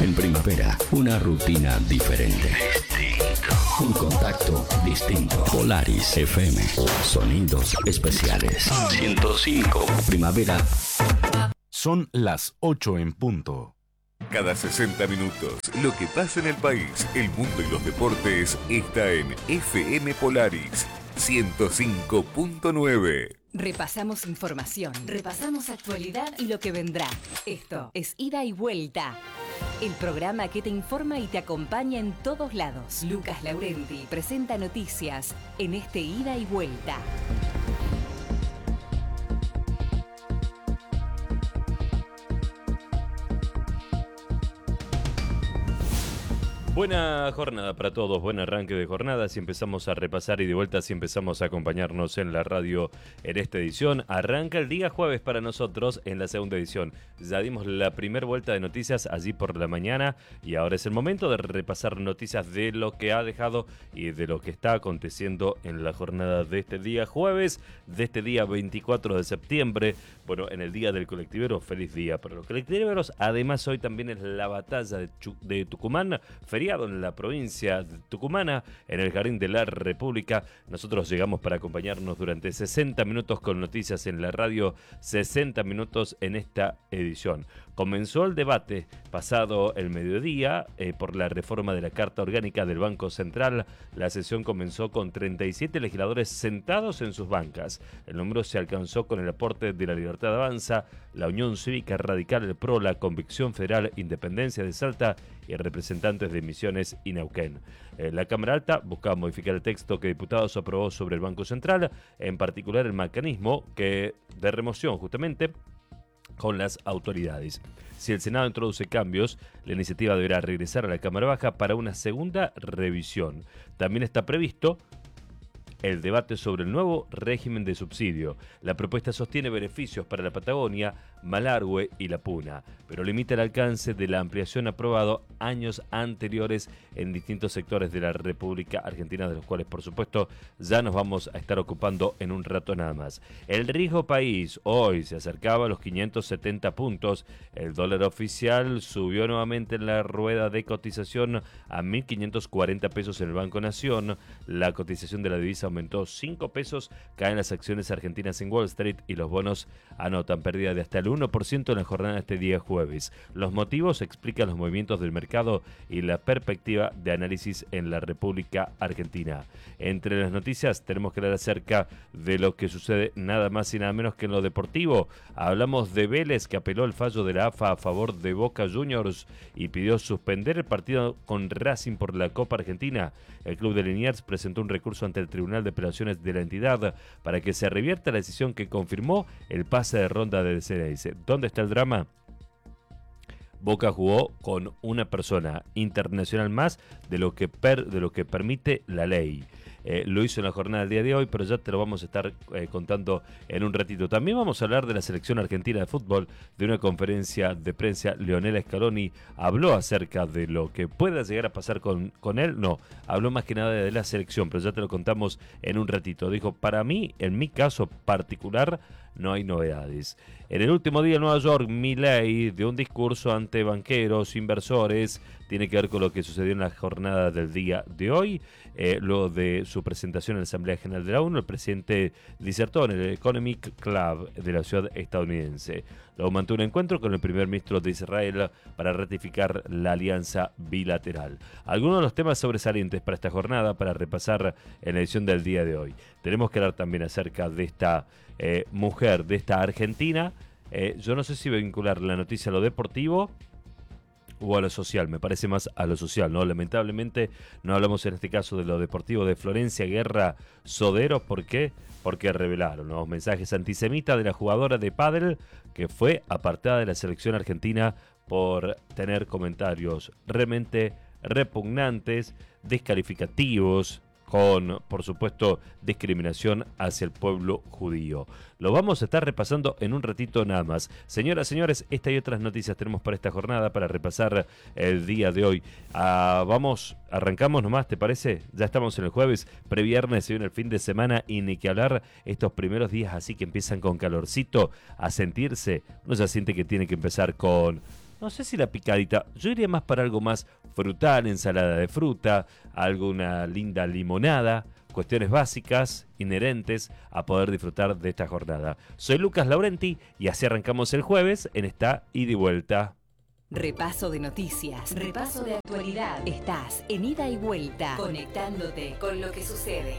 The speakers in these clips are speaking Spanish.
En primavera, una rutina diferente. Un contacto distinto. Polaris FM. Sonidos especiales. 105. Primavera. Son las 8 en punto. Cada 60 minutos, lo que pasa en el país, el mundo y los deportes está en FM Polaris 105.9. Repasamos información, repasamos actualidad y lo que vendrá. Esto es Ida y Vuelta, el programa que te informa y te acompaña en todos lados. Lucas Laurenti presenta noticias en este Ida y Vuelta. Buena jornada para todos, buen arranque de jornada. Si empezamos a repasar y de vuelta, si empezamos a acompañarnos en la radio en esta edición. Arranca el día jueves para nosotros en la segunda edición. Ya dimos la primera vuelta de noticias allí por la mañana y ahora es el momento de repasar noticias de lo que ha dejado y de lo que está aconteciendo en la jornada de este día jueves, de este día 24 de septiembre. Bueno, en el día del colectivero, feliz día para los colectiveros. Además, hoy también es la batalla de Tucumán, feriado en la provincia de tucumana, en el Jardín de la República. Nosotros llegamos para acompañarnos durante 60 minutos con noticias en la radio, 60 minutos en esta edición. Comenzó el debate pasado el mediodía por la reforma de la Carta Orgánica del Banco Central. La sesión comenzó con 37 legisladores sentados en sus bancas. El número se alcanzó con el aporte de la Libertad Avanza, la Unión Cívica Radical, el PRO, la Convicción Federal, Independencia de Salta y representantes de Misiones y Neuquén. La Cámara Alta buscaba modificar el texto que diputados aprobó sobre el Banco Central, en particular el mecanismo de remoción justamente con las autoridades. Si el Senado introduce cambios, la iniciativa deberá regresar a la Cámara Baja para una segunda revisión. También está previsto el debate sobre el nuevo régimen de subsidio. La propuesta sostiene beneficios para la Patagonia, Malargüe y La Puna, pero limita el alcance de la ampliación aprobado años anteriores en distintos sectores de la República Argentina, de los cuales, por supuesto, ya nos vamos a estar ocupando en un rato nada más. El riesgo país hoy se acercaba a los 570 puntos. El dólar oficial subió nuevamente en la rueda de cotización a 1.540 pesos en el Banco Nación. La cotización de la divisa aumentó 5 pesos, caen las acciones argentinas en Wall Street y los bonos anotan pérdida de hasta el 1% en la jornada de este día jueves. Los motivos explican los movimientos del mercado y la perspectiva de análisis en la República Argentina. Entre las noticias tenemos que hablar acerca de lo que sucede nada más y nada menos que en lo deportivo. Hablamos de Vélez, que apeló el fallo de la AFA a favor de Boca Juniors y pidió suspender el partido con Racing por la Copa Argentina. El club de Liniers presentó un recurso ante el Tribunal de Apelaciones de la entidad para que se revierta la decisión que confirmó el pase de ronda del CNS. ¿Dónde está el drama? Boca jugó con una persona internacional más de lo que permite la ley. Lo hizo en la jornada del día de hoy, pero ya te lo vamos a estar contando en un ratito. También vamos a hablar de la selección argentina de fútbol, de una conferencia de prensa. Lionel Scaloni habló acerca de lo que pueda llegar a pasar con él. No, habló más que nada de la selección, pero ya te lo contamos en un ratito. Dijo, para mí, en mi caso particular, no hay novedades. En el último día en Nueva York, Milei dio un discurso ante banqueros, inversores. Tiene que ver con lo que sucedió en la jornada del día de hoy. Luego de su presentación en la Asamblea General de la ONU, el presidente disertó en el Economic Club de la ciudad estadounidense. Luego mantuvo un encuentro con el primer ministro de Israel para ratificar la alianza bilateral. Algunos de los temas sobresalientes para esta jornada, para repasar en la edición del día de hoy. Tenemos que hablar también acerca de esta mujer, de esta argentina. Yo no sé si vincular la noticia a lo deportivo o a lo social, me parece más a lo social, ¿no? Lamentablemente no hablamos en este caso de lo deportivo de Florencia Guerra Sodero. ¿Por qué? Porque revelaron los mensajes antisemitas de la jugadora de pádel que fue apartada de la selección argentina por tener comentarios realmente repugnantes, descalificativos, con, por supuesto, discriminación hacia el pueblo judío. Lo vamos a estar repasando en un ratito nada más. Señoras, señores, esta y otras noticias tenemos para esta jornada, para repasar el día de hoy. Arrancamos nomás, ¿te parece? Ya estamos en el jueves, previernes, se viene el fin de semana y ni que hablar estos primeros días así que empiezan con calorcito a sentirse. Uno ya siente que tiene que empezar con no sé si la picadita, yo iría más para algo más frutal, ensalada de fruta, alguna linda limonada, cuestiones básicas, inherentes a poder disfrutar de esta jornada. Soy Lucas Laurenti y así arrancamos el jueves en esta ida y vuelta. Repaso de noticias, repaso de actualidad. Estás en Ida y Vuelta, conectándote con lo que sucede.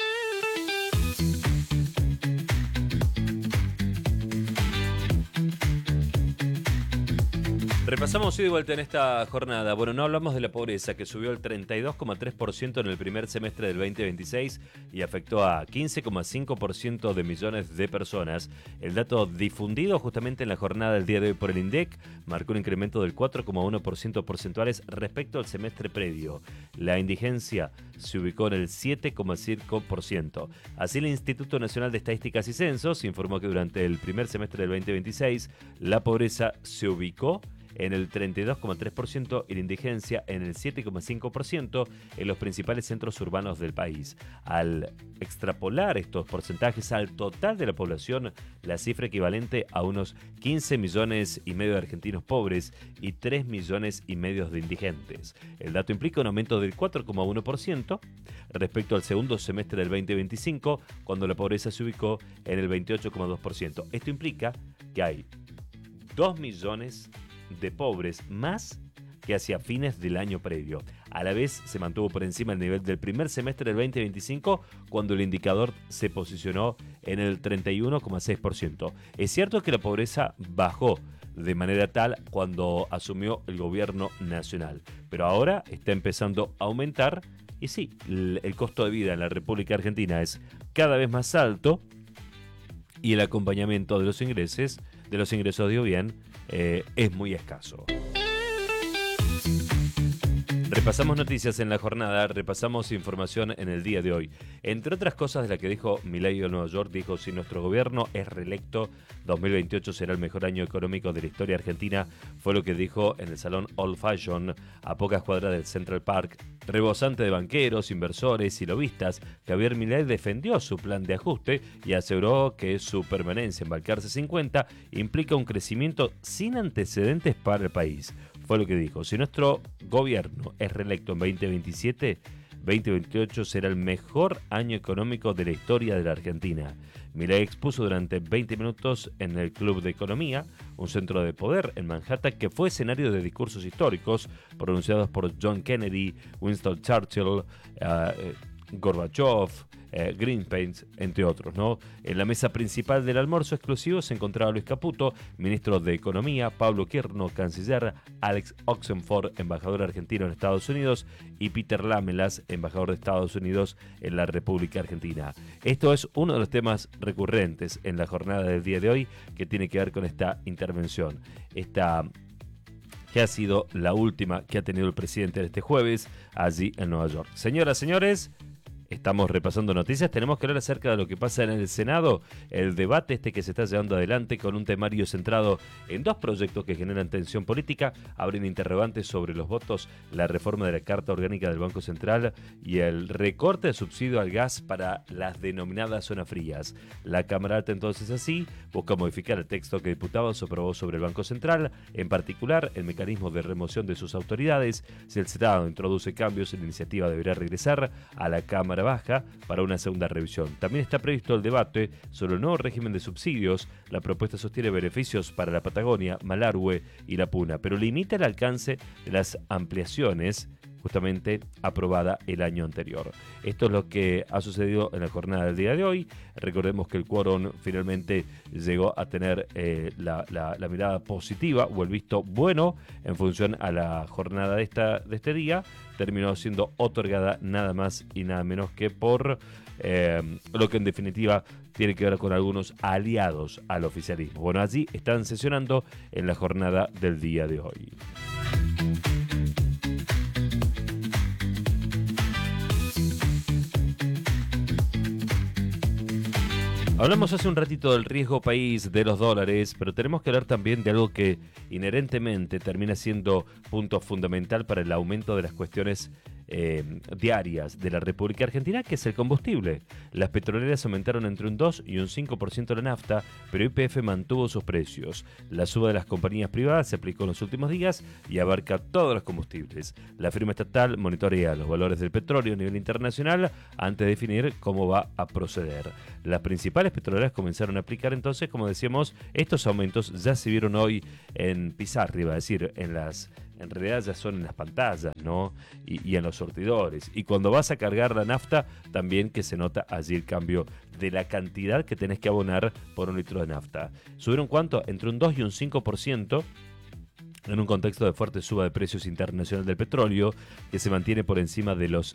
Repasamos ida y vuelta en esta jornada. Bueno, no hablamos de la pobreza, que subió al 32,3% en el primer semestre del 2026 y afectó a 15,5% de millones de personas. El dato difundido justamente en la jornada del día de hoy por el INDEC marcó un incremento del 4,1% porcentuales respecto al semestre previo. La indigencia se ubicó en el 7,5%. Así, el Instituto Nacional de Estadísticas y Censos informó que durante el primer semestre del 2026 la pobreza se ubicó en el 32,3% y la indigencia en el 7,5% en los principales centros urbanos del país. Al extrapolar estos porcentajes al total de la población, la cifra equivalente a unos 15 millones y medio de argentinos pobres y 3 millones y medio de indigentes. El dato implica un aumento del 4,1% respecto al segundo semestre del 2025, cuando la pobreza se ubicó en el 28,2%. Esto implica que hay 2 millones de pobres más que hacia fines del año previo. A la vez se mantuvo por encima el nivel del primer semestre del 2025, cuando el indicador se posicionó en el 31,6%. Es cierto que la pobreza bajó de manera tal cuando asumió el gobierno nacional, pero ahora está empezando a aumentar y sí, el costo de vida en la República Argentina es cada vez más alto y el acompañamiento de los ingresos, digo bien, es muy escaso. Repasamos noticias en la jornada, repasamos información en el día de hoy. Entre otras cosas de las que dijo Milei de Nueva York, dijo: si nuestro gobierno es reelecto, 2028 será el mejor año económico de la historia argentina. Fue lo que dijo en el salón Old Fashion, a pocas cuadras del Central Park. Rebosante de banqueros, inversores y lobistas, Javier Milei defendió su plan de ajuste y aseguró que su permanencia en Balcarce 50 implica un crecimiento sin antecedentes para el país. Fue lo que dijo: si nuestro gobierno es reelecto en 2027, 2028 será el mejor año económico de la historia de la Argentina. Milei expuso durante 20 minutos en el Club de Economía, un centro de poder en Manhattan que fue escenario de discursos históricos pronunciados por John Kennedy, Winston Churchill, Gorbachev, Greenspan, entre otros, ¿no? En la mesa principal del almuerzo exclusivo se encontraba Luis Caputo, ministro de Economía, Pablo Quierno, canciller, Alex Oxenford, embajador argentino en Estados Unidos, y Peter Lamelas, embajador de Estados Unidos en la República Argentina. Esto es uno de los temas recurrentes en la jornada del día de hoy, que tiene que ver con esta intervención. Esta que ha sido la última que ha tenido el presidente este jueves allí en Nueva York. Señoras, señores, estamos repasando noticias. Tenemos que hablar acerca de lo que pasa en el Senado, el debate que se está llevando adelante con un temario centrado en dos proyectos que generan tensión política, abren interrogantes sobre los votos, la reforma de la Carta Orgánica del Banco Central y el recorte de subsidio al gas para las denominadas zonas frías. La Cámara Alta, entonces, así busca modificar el texto que diputados aprobó sobre el Banco Central, en particular el mecanismo de remoción de sus autoridades. Si el Senado introduce cambios, la iniciativa deberá regresar a la Cámara Baja para una segunda revisión. También está previsto el debate sobre el nuevo régimen de subsidios. La propuesta sostiene beneficios para la Patagonia, Malargüe y la Puna, pero limita el alcance de las ampliaciones justamente aprobada el año anterior. Esto es lo que ha sucedido en la jornada del día de hoy. Recordemos que el quórum finalmente llegó a tener la mirada positiva o el visto bueno en función a la jornada de este día. Terminó siendo otorgada nada más y nada menos que por lo que en definitiva tiene que ver con algunos aliados al oficialismo. Bueno, allí están sesionando en la jornada del día de hoy. Hablamos hace un ratito del riesgo país de los dólares, pero tenemos que hablar también de algo que inherentemente termina siendo punto fundamental para el aumento de las cuestiones diarias de la República Argentina, que es el combustible. Las petroleras aumentaron entre un 2 y un 5% la nafta, pero YPF mantuvo sus precios. La suba de las compañías privadas se aplicó en los últimos días y abarca todos los combustibles. La firma estatal monitorea los valores del petróleo a nivel internacional antes de definir cómo va a proceder. Las principales petroleras comenzaron a aplicar entonces, como decíamos, estos aumentos ya se vieron hoy en pizarra, iba a decir, en realidad ya son en las pantallas, ¿no? Y en los surtidores. Y cuando vas a cargar la nafta, también que se nota allí el cambio de la cantidad que tenés que abonar por un litro de nafta. ¿Subieron cuánto? Entre un 2 y un 5%. En un contexto de fuerte suba de precios internacional del petróleo, que se mantiene por encima de los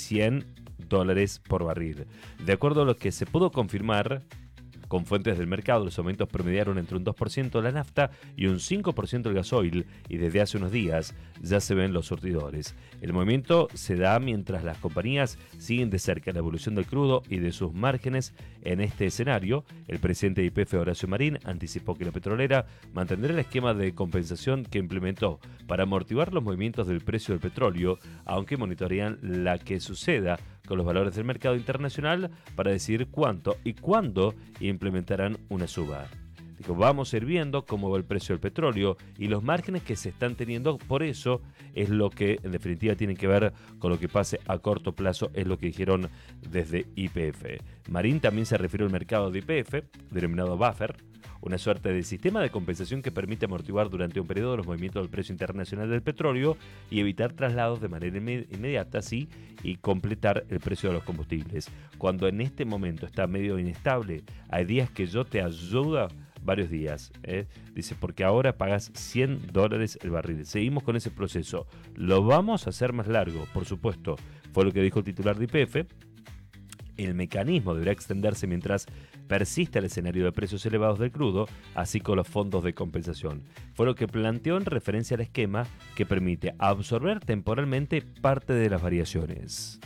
$100 por barril. De acuerdo a lo que se pudo confirmar con fuentes del mercado, los aumentos promediaron entre un 2% la nafta y un 5% el gasoil, y desde hace unos días ya se ven los surtidores. El movimiento se da mientras las compañías siguen de cerca la evolución del crudo y de sus márgenes. En este escenario, el presidente de YPF, Horacio Marín, anticipó que la petrolera mantendrá el esquema de compensación que implementó para amortiguar los movimientos del precio del petróleo, aunque monitorean la que suceda con los valores del mercado internacional para decidir cuánto y cuándo implementarán una suba. Digo, vamos a ir viendo cómo va el precio del petróleo y los márgenes que se están teniendo. Por eso es lo que en definitiva tiene que ver con lo que pase a corto plazo, es lo que dijeron desde YPF. Marín también se refirió al mercado de YPF, denominado buffer, una suerte de sistema de compensación que permite amortiguar durante un periodo los movimientos del precio internacional del petróleo y evitar traslados de manera inmediata, sí, y completar el precio de los combustibles. Cuando en este momento está medio inestable, hay días que yo te ayuda varios días, dice, porque ahora pagas $100 el barril. Seguimos con ese proceso. Lo vamos a hacer más largo, por supuesto, fue lo que dijo el titular de YPF. El mecanismo deberá extenderse mientras persista el escenario de precios elevados del crudo, así como los fondos de compensación. Fue lo que planteó en referencia al esquema que permite absorber temporalmente parte de las variaciones.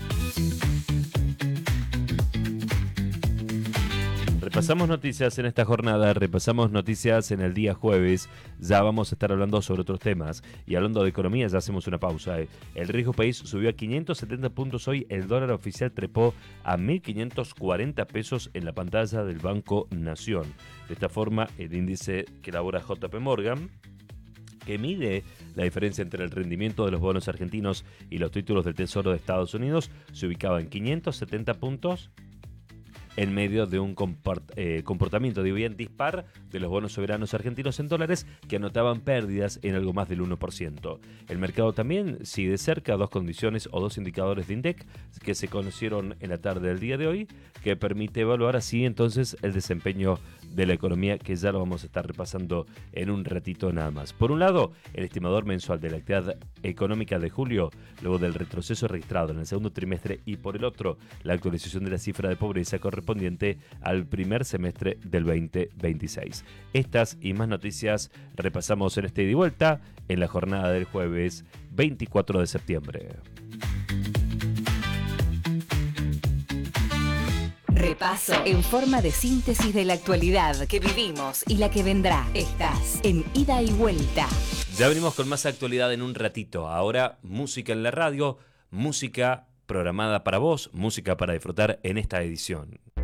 Repasamos noticias en esta jornada, repasamos noticias en el día jueves, ya vamos a estar hablando sobre otros temas y hablando de economía ya hacemos una pausa. El riesgo país subió a 570 puntos hoy, el dólar oficial trepó a 1.540 pesos en la pantalla del Banco Nación. De esta forma, el índice que elabora JP Morgan, que mide la diferencia entre el rendimiento de los bonos argentinos y los títulos del Tesoro de Estados Unidos, se ubicaba en 570 puntos, en medio de un comportamiento de bien dispar de los bonos soberanos argentinos en dólares que anotaban pérdidas en algo más del 1%. El mercado también sigue de cerca dos condiciones o dos indicadores de INDEC que se conocieron en la tarde del día de hoy, que permite evaluar así entonces el desempeño de la economía, que ya lo vamos a estar repasando en un ratito nada más. Por un lado, el estimador mensual de la actividad económica de julio, luego del retroceso registrado en el segundo trimestre, y por el otro, la actualización de la cifra de pobreza correspondiente al primer semestre del 2026. Estas y más noticias repasamos en este ida y vuelta en la jornada del jueves 24 de septiembre. Repaso en forma de síntesis de la actualidad que vivimos y la que vendrá. Estás en Ida y Vuelta. Ya venimos con más actualidad en un ratito. Ahora, música en la radio, música programada para vos, música para disfrutar en esta edición.